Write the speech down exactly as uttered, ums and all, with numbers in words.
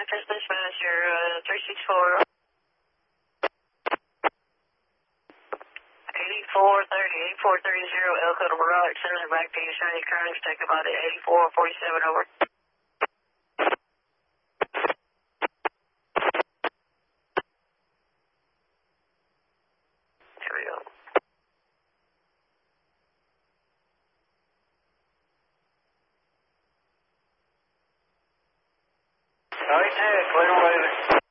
Memphis Dispatcher, uh, three six four. eighty-four thirty, eighty-four thirty, Elko to Baroque, sending it back to you, showing you current detected body eighty-four forty-seven, over. Here we go. All right, clear on over.